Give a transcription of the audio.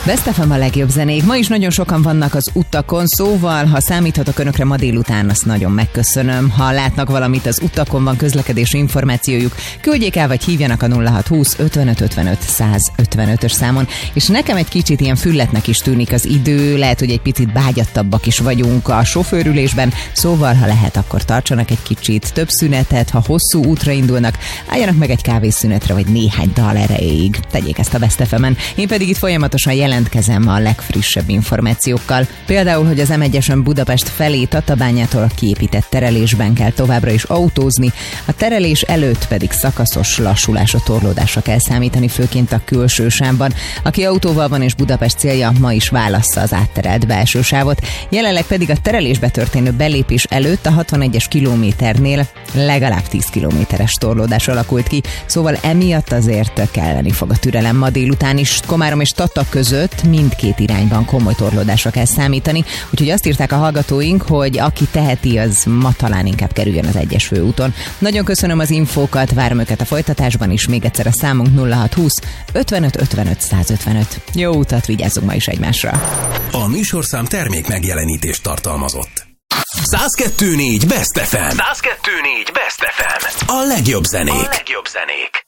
Best FM a legjobb zenék. Ma is nagyon sokan vannak az utakon, szóval ha számíthatok önökre ma délután, azt nagyon megköszönöm. Ha látnak valamit az utakon, van közlekedési információjuk, küldjék el vagy hívjanak a 0620 55 55 155-ös számon. És nekem egy kicsit ilyen fülletnek is tűnik az idő, lehet, hogy egy picit bágyattabbak is vagyunk a sofőrülésben, szóval ha lehet, akkor tartsanak egy kicsit több szünetet, ha hosszú útra indulnak, álljanak meg egy kávészünetre vagy néhány dal erejéig. Tegyék ezt a Best FM-en. Én pedig itt folyamatosan jelentkezem a legfrissebb információkkal. Például, hogy az M1-esen Budapest felé Tatabányától a kiépített terelésben kell továbbra is autózni, a terelés előtt pedig szakaszos lassulásra, torlódásra kell számítani, főként a külső sávban. Aki autóval van és Budapest célja, ma is válassza az átterelt belső sávot. Jelenleg pedig a terelésbe történő belépés előtt a 61-es kilométernél legalább 10 kilométeres torlódás alakult ki, szóval emiatt azért kelleni fog a türelem ma délután is. Komárom és Tata között mindkét irányban komoly torlódásra kell számítani, úgyhogy azt írták a hallgatóink, hogy aki teheti, az ma talán inkább kerüljön az 1-es főúton. Nagyon köszönöm az infókat, várom őket a folytatásban is, még egyszer a számunk 0620 55 55 155. Jó utat, vigyázzunk ma is egymásra! A műsorszám termék megjelenítést tartalmazott. 102.4 Best FM. 102.4 Best FM. A legjobb zenék. A legjobb zenék.